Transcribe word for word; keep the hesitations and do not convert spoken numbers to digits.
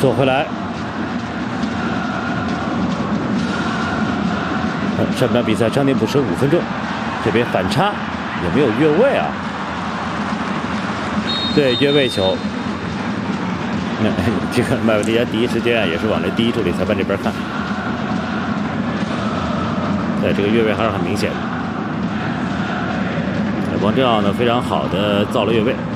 做回来。上半比赛将近补时五分钟，这边反差有没有越位啊？对，越位球。那这个麦维利亚第一时间啊也是往这第一助理裁判这边看。对，这个越位还是很明显的。王正浩呢非常好的造了越位。